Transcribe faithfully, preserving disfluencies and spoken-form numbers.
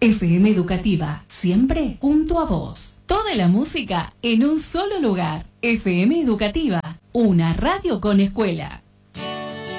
F M Educativa, siempre junto a vos. Toda la música en un solo lugar. F M Educativa, una radio con escuela.